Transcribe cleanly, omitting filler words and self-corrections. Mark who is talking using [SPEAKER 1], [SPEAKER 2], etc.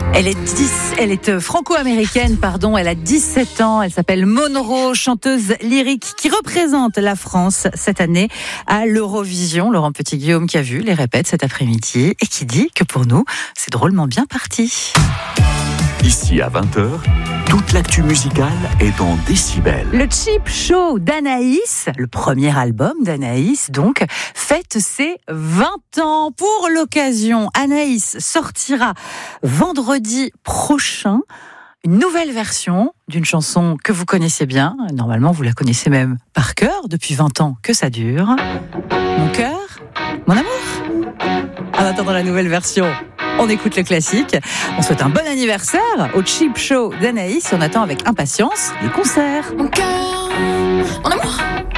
[SPEAKER 1] Elle est franco-américaine, elle a 17 ans, elle s'appelle Monroe, chanteuse lyrique qui représente la France cette année à l'Eurovision. Laurent Petit-Guillaume qui a vu les répètes cet après-midi et qui dit que pour nous, c'est drôlement bien parti.
[SPEAKER 2] Ici à 20h, toute l'actu musicale est dans Décibel.
[SPEAKER 1] Le Cheap Show d'Anaïs, le premier album d'Anaïs, donc, fête ses 20 ans. Pour l'occasion, Anaïs sortira vendredi prochain une nouvelle version d'une chanson que vous connaissez bien. Normalement, vous la connaissez même par cœur depuis 20 ans que ça dure. Mon cœur, mon amour. En attendant la nouvelle version, on écoute le classique. On souhaite un bon anniversaire au Cheap Show d'Anaïs. On attend avec impatience les concerts.
[SPEAKER 3] Mon cœur, mon amour.